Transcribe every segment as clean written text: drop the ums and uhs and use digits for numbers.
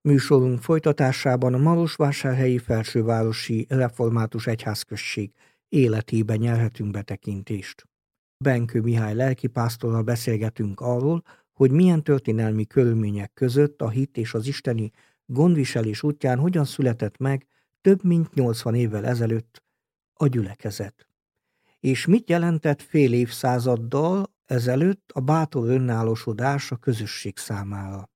Műsorunk folytatásában a Marosvásárhelyi Felsővárosi Református Egyházközség életében nyerhetünk betekintést. Benkő Mihály lelkipásztorral beszélgetünk arról, hogy milyen történelmi körülmények között a hit és az isteni gondviselés útján hogyan született meg több mint 80 évvel ezelőtt a gyülekezet. És mit jelentett fél évszázaddal ezelőtt a bátor önállósodás a közösség számára.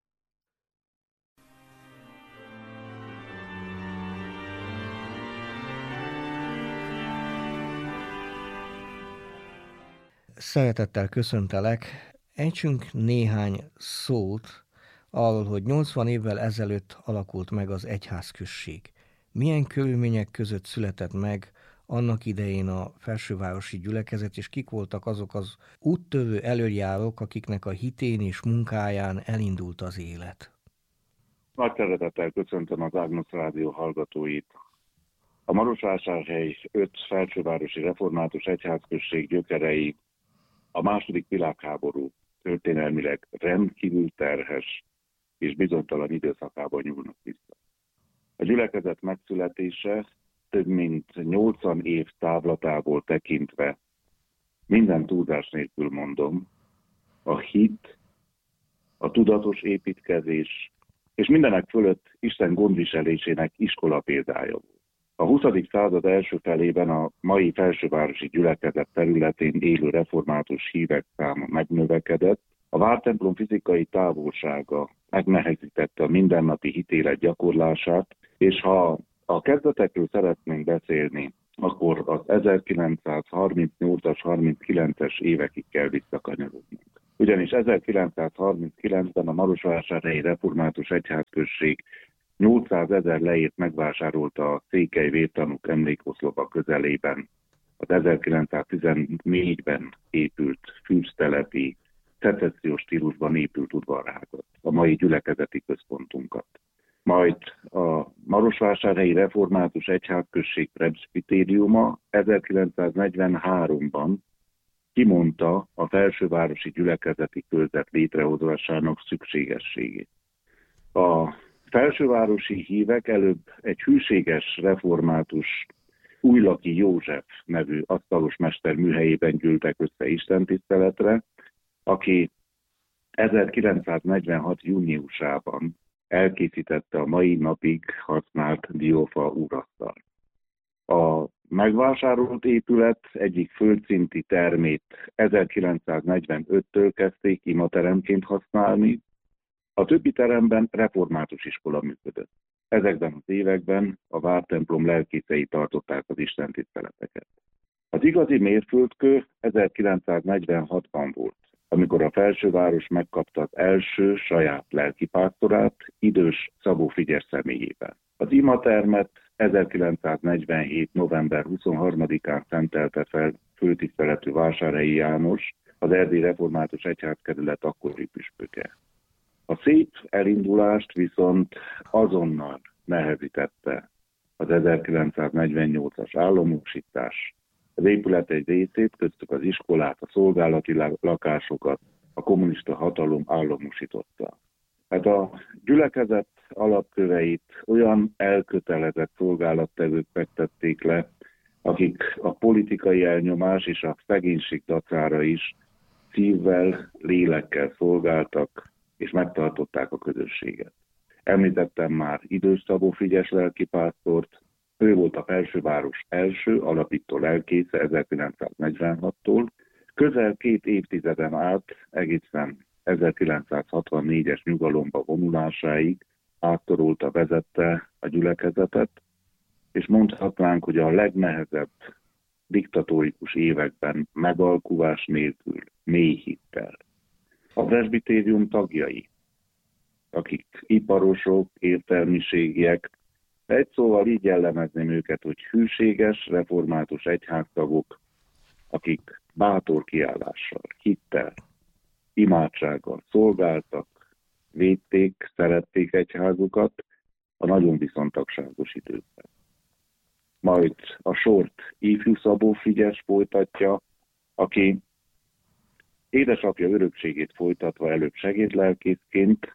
Szeretettel köszöntelek, ejtsünk néhány szót arról, hogy 80 évvel ezelőtt alakult meg az egyházközség. Milyen körülmények között született meg annak idején a felsővárosi gyülekezet, és kik voltak azok az úttörő elöljárók, akiknek a hitén és munkáján elindult az élet. Nagy szeretettel köszöntöm az Ágnusz Rádió hallgatóit. A Marosvásárhely 5 felsővárosi református egyházközség gyökerei a II. Világháború történelmileg rendkívül terhes és bizonytalan időszakában nyúlnak vissza. A gyülekezet megszületése több mint 80 év távlatából tekintve, minden túlzás nélkül mondom, a hit, a tudatos építkezés és mindenek fölött Isten gondviselésének iskola példája volt. A 20. század első felében a mai felsővárosi gyülekezet területén élő református hívek száma megnövekedett, a vártemplom fizikai távolsága megnehezítette a mindennapi hitélet gyakorlását, és ha a kezdetekről szeretnénk beszélni, akkor az 1938-as, 39-es évekig kell visszakanyarodnunk. Ugyanis 1939-ben a Marosvásárhelyi Református Egyházközség 800 000 lejét megvásárolta a székely vértanúk emlékoszlopa közelében az 1914-ben épült fürdtelepi, szecessziós stílusban épült udvarházat, a mai gyülekezeti központunkat. Majd a Marosvásárhelyi Református Egyházközség presbitériuma 1943-ban kimondta a felsővárosi gyülekezeti körzet létrehozásának szükségességét. A felsővárosi hívek előbb egy hűséges református Újlaki József nevű asztalosmester műhelyében gyűltek össze istentiszteletre, aki 1946. júniusában elkészítette a mai napig használt diófa úrasztal. A megvásárolt épület egyik földszinti termét 1945-től kezdték imateremként használni, a többi teremben református iskola működött. Ezekben az években a vártemplom lelkészei tartották az istentiszteleteket. Az igazi mérföldkő 1946-ban volt, amikor a felsőváros megkapta az első saját lelkipásztorát idős Szabó Frigyes személyében. Az imatermet 1947. november 23-án szentelte fel főtiszteletű Vásárhelyi János, az Erdélyi Református Egyházkerület akkori püspöke. A szép elindulást viszont azonnal nehezítette az 1948-as államosítás. Az épület egy részét, köztük az iskolát, a szolgálati lakásokat a kommunista hatalom államosította. Hát a gyülekezet alapköveit olyan elkötelezett szolgálattevők fektették le, akik a politikai elnyomás és a szegénység dacára is szívvel, lélekkel szolgáltak, és megtartották a közösséget. Említettem már idős Szabó Frigyes lelkipásztort, ő volt a felsőváros első alapító lelkésze 1946-tól, közel 2 évtizeden át, egészen 1964-es nyugalomba vonulásáig áttorolta, vezette a gyülekezetet, és mondhatnánk, hogy a legnehezebb diktatórikus években megalkuvás nélkül, mély hittel. A presbitérium tagjai, akik iparosok, értelmiségiek, egy szóval így jellemezném őket, hogy hűséges, református egyháztagok, akik bátor kiállással, hittel, imádsággal szolgáltak, védték, szerették egyházukat a nagyon viszontagságos időkben. Majd a sort ifjú Szabó Frigyes folytatja, aki édesapja örökségét folytatva előbb segédlelkészként,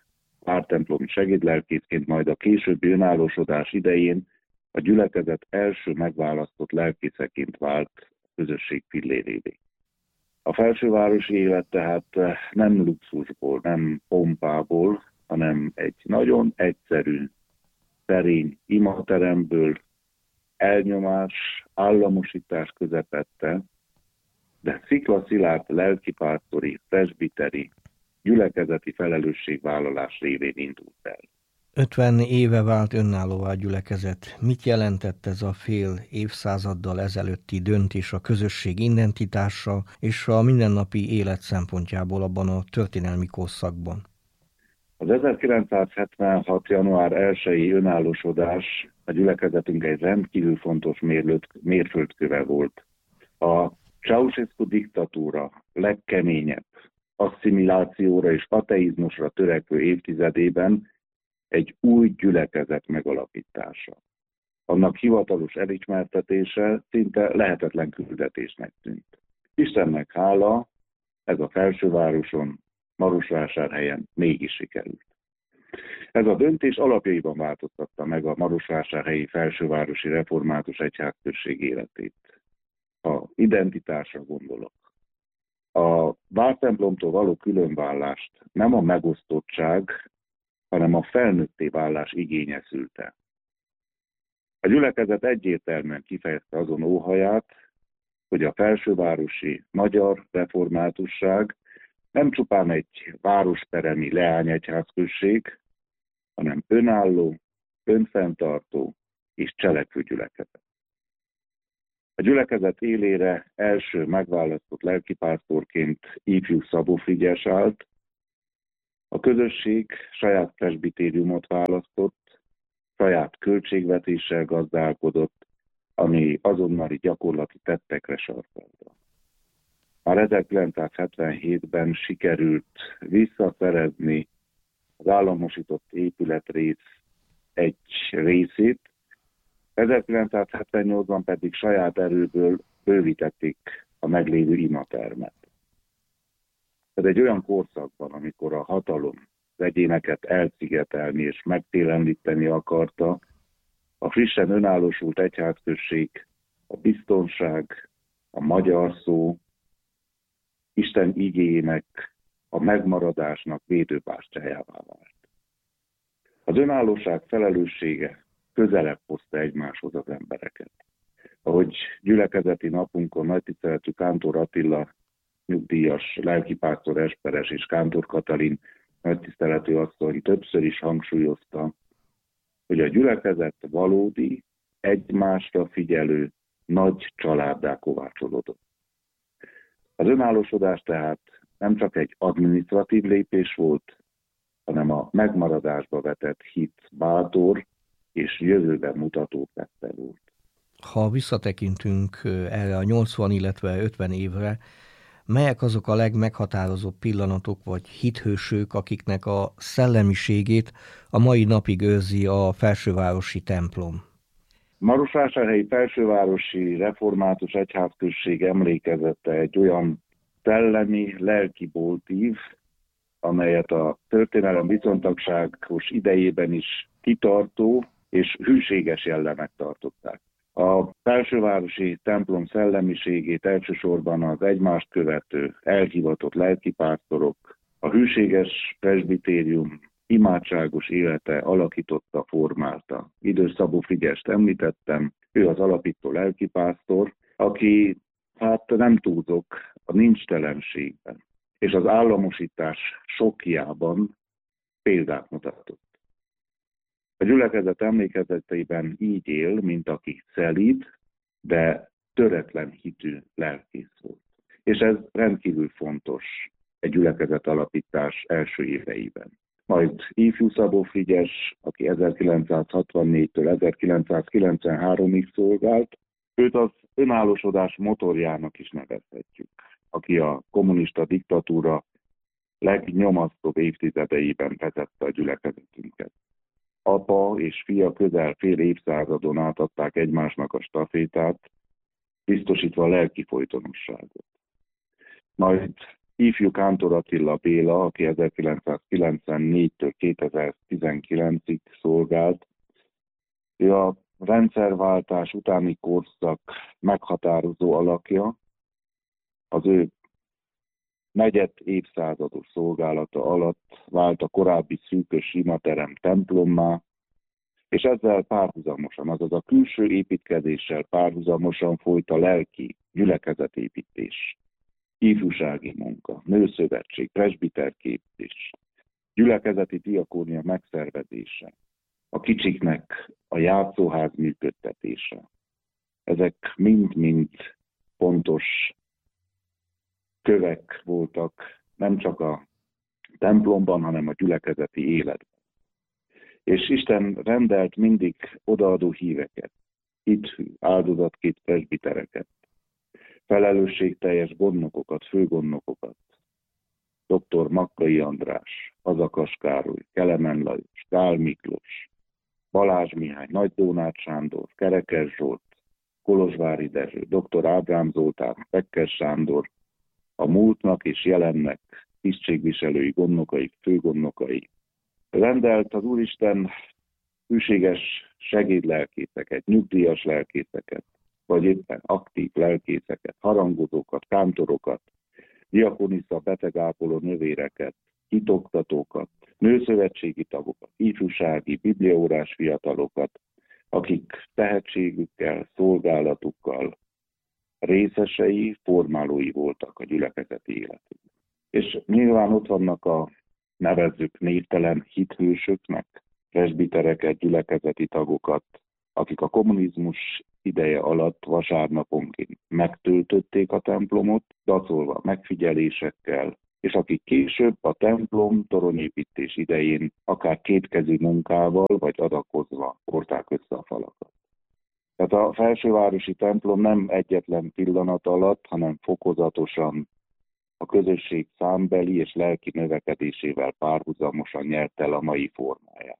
párttemplomi segédlelkészként, majd a későbbi önállósodás idején a gyülekezet első megválasztott lelkészeként vált a közösség pillérévé. A felsővárosi élet tehát nem luxusból, nem pompából, hanem egy nagyon egyszerű, szerény imateremből, elnyomás, államosítás közepette, de sziklaszilárd lelkipásztori, presbiteri, gyülekezeti felelősségvállalás révén indult el. 50 éve vált önállóvá a gyülekezet. Mit jelentett ez a fél évszázaddal ezelőtti döntés a közösség identitása és a mindennapi élet szempontjából abban a történelmi korszakban? Az 1976. január 1-i önállósodás a gyülekezetünk egy rendkívül fontos mérföldköve volt. A Ceausescu diktatúra legkeményebb asszimilációra és ateizmusra törekvő évtizedében egy új gyülekezet megalapítása. Annak hivatalos elismertetése szinte lehetetlen küldetésnek tűnt. Istennek hála, ez a felsővároson, Marosvásárhelyen mégis sikerült. Ez a döntés alapjaiban változtatta meg a marosvásárhelyi felsővárosi református egyházközség életét. A identitásra gondolok. A vártemplomtól való különvállást nem a megosztottság, hanem a felnőtté válás igénye szülte. A gyülekezet egyértelműen kifejezte azon óhaját, hogy a felsővárosi magyar reformátusság nem csupán egy városperemi leányegyházközség, hanem önálló, önfenntartó és cselekvő gyülekezet. A gyülekezet élére első megválasztott lelkipásztorként ifjú Szabó Frigyes állt. A közösség saját presbitériumot választott, saját költségvetéssel gazdálkodott, ami azonnali gyakorlati tettekre sarkalta. Már 1977-ben sikerült visszaszerezni az államosított épületrész egy részét, 1978-ban pedig saját erőből bővítették a meglévő imatermet. Ez egy olyan korszakban, amikor a hatalom az egyéneket elszigetelni és megtéleníteni akarta, a frissen önállósult egyházközség, a biztonság, a magyar szó, Isten igéjének, a megmaradásnak védőbástyájává vált. Az önállóság felelőssége közelebb hozta egymáshoz az embereket. Ahogy gyülekezeti napunkon nagytiszteletű Kántor Attila, nyugdíjas lelkipásztor Esperes és Kántor Katalin nagytiszteletű asszony többször is hangsúlyozta, hogy a gyülekezet valódi, egymásra figyelő, nagy családdá kovácsolódott. Az önállósodás tehát nem csak egy adminisztratív lépés volt, hanem a megmaradásba vetett hit bátor és jövőben mutató tette volt. Ha visszatekintünk erre a 80, illetve 50 évre, melyek azok a legmeghatározóbb pillanatok vagy hithősök, akiknek a szellemiségét a mai napig őrzi a felsővárosi templom? Marosvásárhelyi felsővárosi református egyházközség emlékezete egy olyan szellemi, lelki boltív, amelyet a történelem viszontagságos idejében is kitartó és hűséges jellemek tartották. A felsővárosi templom szellemiségét elsősorban az egymást követő, elhivatott lelkipásztorok, a hűséges presbitérium imádságos élete alakította, formálta. Idős Szabó Frigyest említettem, ő az alapító lelkipásztor, aki, nem túlzok, a nincstelenségben és az államosítás sokjában példát mutatott. A gyülekezet emlékezeteiben így él, mint aki szelíd, de töretlen hitű lelkész volt. És ez rendkívül fontos egy gyülekezet alapítás első éveiben. Majd ifjú Szabó Frigyes, aki 1964-től 1993-ig szolgált, őt az önállósodás motorjának is nevezhetjük, aki a kommunista diktatúra legnyomasztóbb évtizedeiben vezette a gyülekezetünket. Apa és fia közel fél évszázadon átadták egymásnak a stafétát, biztosítva a lelki folytonosságot. Majd ifjú Kántor Attila Béla, aki 1994-től 2019-ig szolgált, ő a rendszerváltás utáni korszak meghatározó alakja. Az ő negyed évszázados szolgálata alatt vált a korábbi szűkös imaterem templommá, és ezzel párhuzamosan, azaz a külső építkezéssel párhuzamosan folyt a lelki gyülekezetépítés, ifjúsági munka, nőszövetség, presbiterképzés, gyülekezeti diakónia megszervezése, a kicsiknek a játszóház működtetése. Ezek mind-mind fontos kövek voltak nem csak a templomban, hanem a gyülekezeti életben. És Isten rendelt mindig odaadó híveket, hithű, áldozatkét presbitereket, felelősségteljes gondnokokat, főgondnokokat, dr. Makkai András, Fazakas Károly, Kelemen Lajos, Gál Miklós, Balázs Mihály, Nagy Dónáth Sándor, Kerekes Zsolt, Kolozsvári Dezső, dr. Ábrám Zoltán, Bekker Sándor, a múltnak és jelennek tisztségviselői, gondnokai, főgondnokai. Rendelt az Úristen hűséges segédlelkészeket, nyugdíjas lelkészeket, vagy éppen aktív lelkészeket, harangozókat, kántorokat, diakonisza betegápoló növéreket, hitoktatókat, nőszövetségi tagokat, ifjúsági, bibliaórás fiatalokat, akik tehetségükkel, szolgálatukkal részesei, formálói voltak a gyülekezeti életükben. És nyilván ott vannak a nevezzük névtelen hithősöknek, presbitereket, gyülekezeti tagokat, akik a kommunizmus ideje alatt vasárnaponként megtöltötték a templomot, dacolva megfigyelésekkel, és akik később a templom toronyépítés idején akár kétkezű munkával vagy adakozva hordták össze a falakat. Tehát a felsővárosi templom nem egyetlen pillanat alatt, hanem fokozatosan a közösség számbeli és lelki növekedésével párhuzamosan nyert el a mai formáját.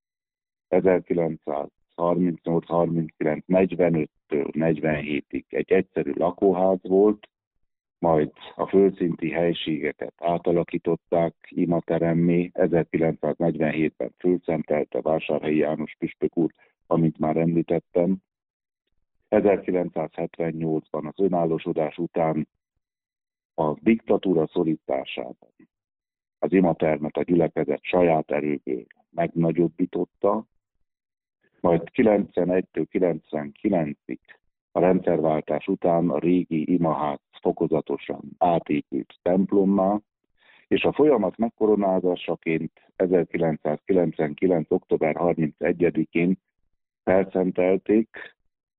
1938-39, 45-től 47-ig egy egyszerű lakóház volt, majd a földszinti helységeket átalakították imateremmé, 1947-ben fölszentelte Vásárhelyi János püspök úr, amit már említettem. 1978-ban az önállósodás után a diktatúra szorításában az imatermet a gyülekezet saját erőből megnagyobbította, majd 91-től 99-ig a rendszerváltás után a régi imaház fokozatosan átépült templommá, és a folyamat megkoronázásaként 1999. október 31-én felszentelték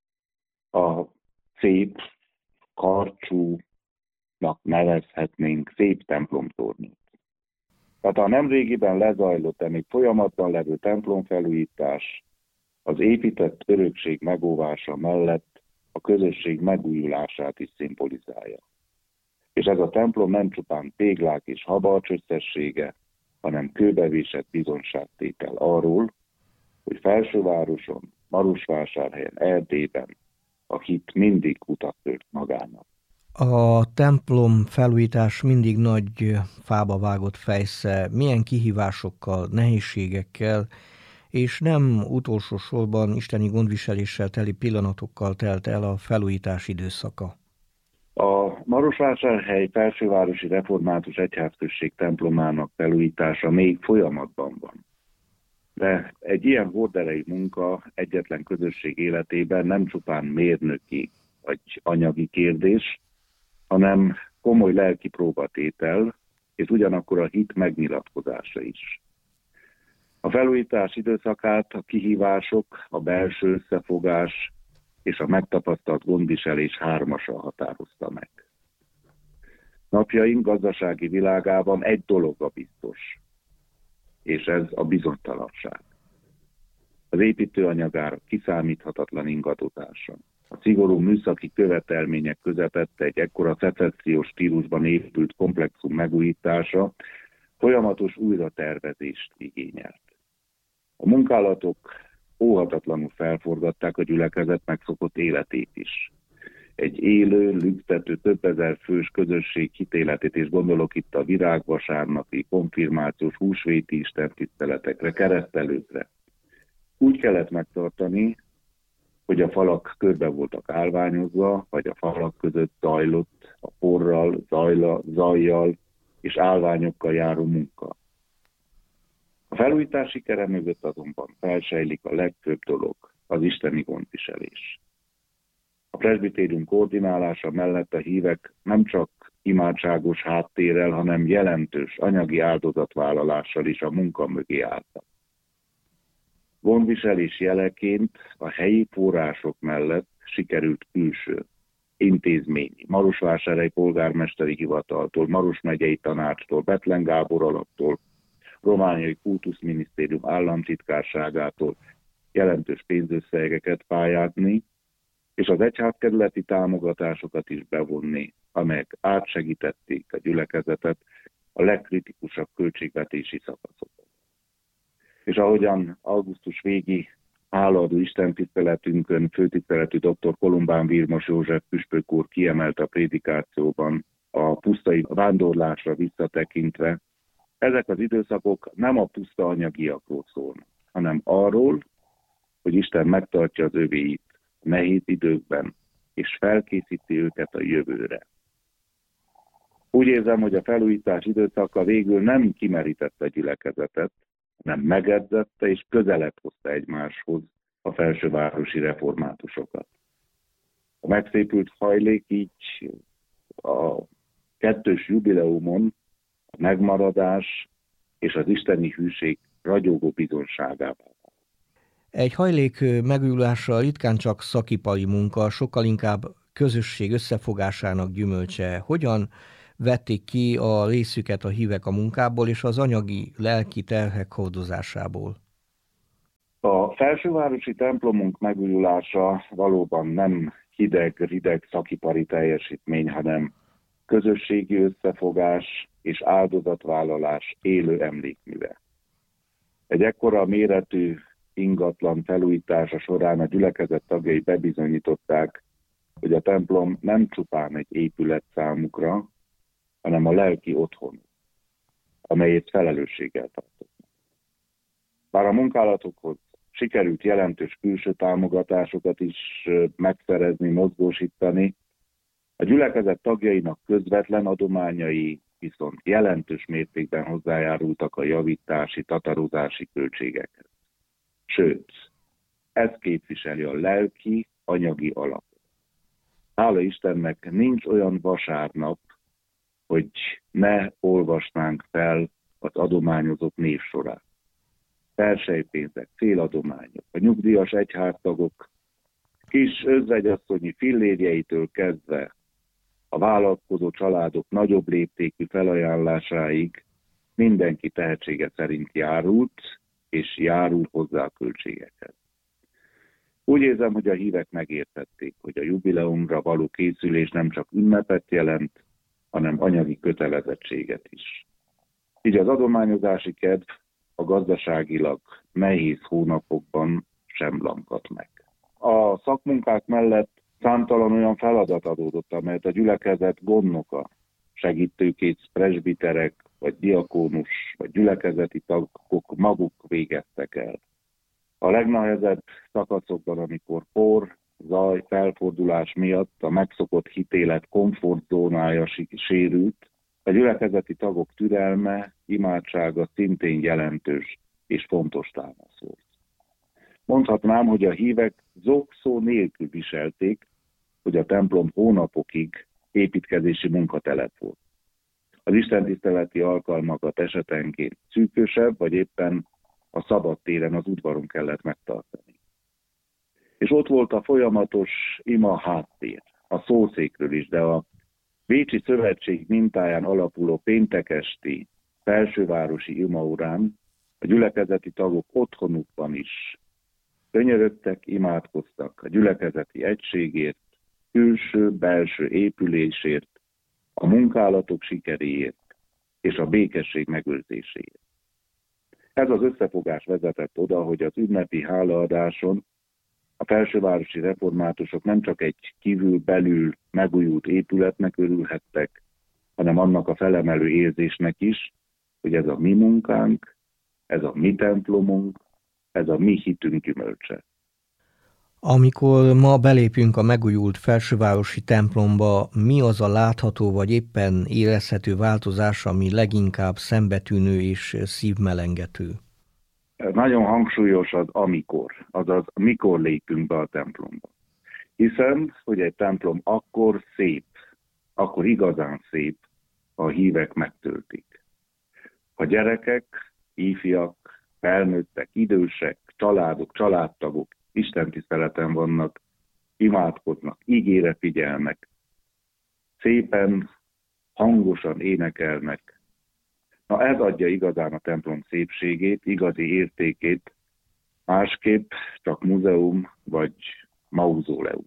a szép, karcsúnak nevezhetnénk szép templomtornyot. Tehát a nemrégiben lezajlott, de még folyamatban levő templomfelújítás az épített örökség megóvása mellett a közösség megújulását is szimbolizálja. És ez a templom nem csupán téglák és habarcs összessége, hanem kőbevésett bizonyságtétel arról, hogy Felsővároson, Marosvásárhelyen, Erdélyben a hit mindig utat tört magának. A templom felújítás mindig nagy fába vágott fejsze, milyen kihívásokkal, nehézségekkel, és nem utolsó sorban isteni gondviseléssel teli pillanatokkal telt el a felújítás időszaka. A Marosvásárhely Felsővárosi Református Egyházközség templomának felújítása még folyamatban van. De egy ilyen horderejű munka egyetlen közösség életében nem csupán mérnöki vagy anyagi kérdés, hanem komoly lelki próbatétel, és ugyanakkor a hit megnyilatkozása is. A felújítás időszakát a kihívások, a belső összefogás és a megtapasztalt gondviselés hármasa határozta meg. Napjaink gazdasági világában egy dolog a biztos, és ez a bizonytalanság. Az építőanyagárak kiszámíthatatlan ingadozása. A szigorú műszaki követelmények közepette egy ekkora szecessziós stílusban épült komplexum megújítása folyamatos újratervezést igényelt. A munkálatok óhatatlanul felforgatták a gyülekezet megszokott életét is. egy élő, lüktető, több ezer fős közösség hitéletét, és gondolok itt a virágvasárnapi, konfirmációs, húsvéti istentiszteletekre, keresztelőkre. Úgy kellett megtartani, hogy a falak körbe voltak állványozva, vagy a falak között zajlott a porral, zajjal és állványokkal járó munka. A felújítás sikere mögött azonban felsejlik a legfőbb dolog, az isteni gondviselés. A presbitérium koordinálása mellett a hívek nem csak imádságos háttérrel, hanem jelentős anyagi áldozatvállalással is a munka mögé álltak. Gondviselés jeleként a helyi források mellett sikerült külső intézményi, Marosvásárhely polgármesteri hivataltól, Maros megyei tanácstól, Bethlen Gábor alaptól, romániai kultuszminisztérium államtitkárságától jelentős pénzösszegeket pályázni, és az egyházkerületi támogatásokat is bevonni, amelyek átsegítették a gyülekezetet a legkritikusabb költségvetési szakaszokon. És ahogyan augusztus végi hálaadó istentiszteletünkön főtiszteletű dr. Kolumbán Vilmos József püspök úr kiemelte a prédikációban a pusztai vándorlásra visszatekintve, ezek az időszakok nem a puszta anyagiakról szólnak, hanem arról, hogy Isten megtartja az övéit nehéz időkben, és felkészíti őket a jövőre. Úgy érzem, hogy a felújítás időszaka végül nem kimerítette a gyülekezetet, hanem megedzette és közelebb hozta egymáshoz a felsővárosi reformátusokat. A megszépült hajlék így a kettős jubileumon a megmaradás és az isteni hűség ragyogó bizonságában. Egy hajlék megújulása ritkán csak szakipari munka, sokkal inkább közösség összefogásának gyümölcse. Hogyan vették ki a részüket a hívek a munkából és az anyagi, lelki terhek hordozásából? A felsővárosi templomunk megújulása valóban nem hideg-rideg szakipari teljesítmény, hanem közösségi összefogás és áldozatvállalás élő emlékműve. Egy ekkora méretű ingatlan felújítása során a gyülekezet tagjai bebizonyították, hogy a templom nem csupán egy épület számukra, hanem a lelki otthon, amelyet felelősséggel tartottak. Bár a munkálatokhoz sikerült jelentős külső támogatásokat is megszerezni, mozgósítani, a gyülekezet tagjainak közvetlen adományai viszont jelentős mértékben hozzájárultak a javítási, tatarozási költségekhez. Sőt, ez képviseli a lelki, anyagi alapot. Hála Istennek nincs olyan vasárnap, hogy ne olvasnánk fel az adományozók névsorát. Persejpénzek, céladományok, a nyugdíjas egyháztagok kis özvegyasszonyi fillérjeitől kezdve a vállalkozó családok nagyobb léptékű felajánlásáig mindenki tehetsége szerint járult, és járul hozzá a költségekhez. Úgy érzem, hogy a hívek megértették, hogy a jubileumra való készülés nem csak ünnepet jelent, hanem anyagi kötelezettséget is. Így az adományozási kedv a gazdaságilag nehéz hónapokban sem lankadt meg. A szakmunkák mellett számtalan olyan feladat adódott, amelyet a gyülekezet gondnoka, segítőkész presbiterek, vagy diakónus, vagy gyülekezeti tagok maguk végeztek el. A legnehezebb szakaszokban, amikor por, zaj, felfordulás miatt a megszokott hitélet komfortzónája sérült, a gyülekezeti tagok türelme, imádsága szintén jelentős és fontos támasz volt. Mondhatnám, hogy a hívek zokszó nélkül viselték, hogy a templom hónapokig építkezési munkatelep volt. Az istentiszteleti alkalmakat esetenként szűkösebb, vagy éppen a szabad téren az udvaron kellett megtartani. És ott volt a folyamatos ima háttér, a szószékről is, de a Bécsi Szövetség mintáján alapuló péntekesti felsővárosi imaórán a gyülekezeti tagok otthonukban is könyörögtek, imádkoztak a gyülekezeti egységért, külső-belső épülésért, a munkálatok sikeréért és a békesség A felsővárosi reformátusok nem csak egy kívül-belül megújult épületnek örülhettek, hanem annak a felemelő érzésnek is, hogy ez a mi munkánk, ez a mi templomunk, ez a mi hitünk gyümölcse. Amikor ma belépünk a megújult felsővárosi templomba, mi az a látható vagy éppen érezhető változás, ami leginkább szembetűnő és szívmelengető? Nagyon hangsúlyos az amikor, azaz mikor lépünk be a templomba. Hiszen, hogy egy templom akkor szép, akkor igazán szép, ha a hívek megtöltik. A gyerekek, ifjak, felnőttek, idősek, családok, családtagok Isten tiszteleten vannak, imádkoznak, ígére figyelnek, szépen, hangosan énekelnek. Na ez adja igazán a templom szépségét, igazi értékét, másképp csak múzeum vagy mauzóleum.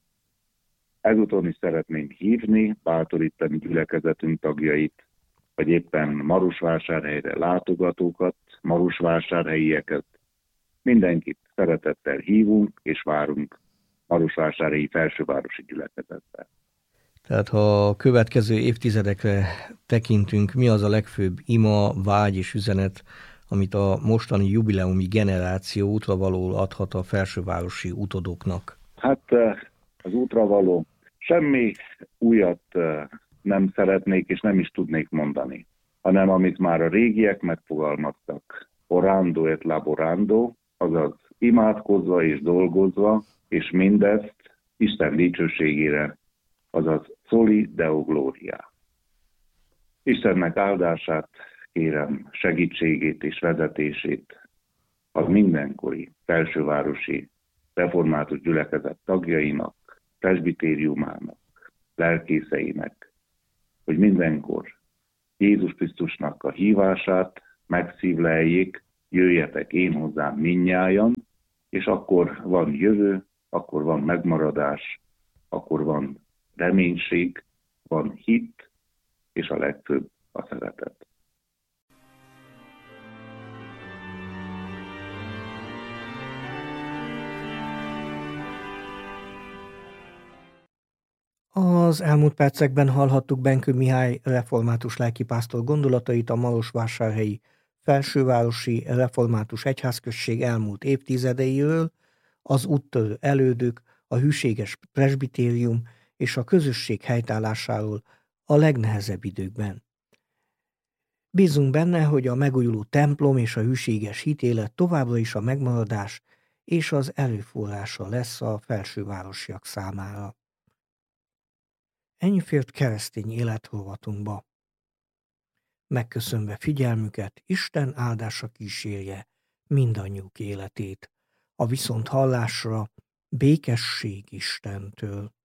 Ezúton is szeretném hívni, bátorítani gyülekezetünk tagjait, vagy éppen Marosvásárhelyre látogatókat, marosvásárhelyieket. Mindenkit szeretettel hívunk és várunk Marosvásárhelyi felsővárosi gyülekezetben. Tehát ha a következő évtizedekre tekintünk, mi az a legfőbb ima, vágy és üzenet, amit a mostani jubileumi generáció útravalóul adhat a felsővárosi utódoknak? Hát az útravaló semmi újat nem szeretnék és nem is tudnék mondani, hanem amit már a régiek megfogalmaztak, orando et laborando, azaz imádkozva és dolgozva, és mindezt Isten dicsőségére, azaz soli deo gloria. Istennek áldását kérem, segítségét és vezetését a mindenkori felsővárosi református gyülekezet tagjainak, presbitériumának, lelkészeinek, hogy mindenkor Jézus Krisztusnak a hívását megszívleljék, jöjjetek én hozzám mindnyájan, és akkor van jövő, akkor van megmaradás, akkor van reménység, van hit, és a legfőbb a szeretet. Az elmúlt percekben hallhattuk Benkő Mihály református lelkipásztor gondolatait a marosvásárhelyi felsővárosi református egyházközség elmúlt évtizedeiről, az úttörő elődök, a hűséges presbitérium és a közösség helytállásáról a legnehezebb időkben. Bízunk benne, hogy a megújuló templom és a hűséges hitélet továbbra is a megmaradás és az erőforrása lesz a felsővárosiak számára. Ennyi fért keresztény életrovatunkba. Megköszönve figyelmüket, Isten áldása kísérje mindannyiuk életét. A viszonthallásra békesség Istentől.